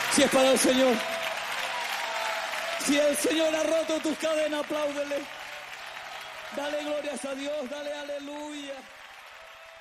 Si es para el Señor. Si el Señor ha roto tus cadenas, apláudele. Dale glorias a Dios, dale aleluya.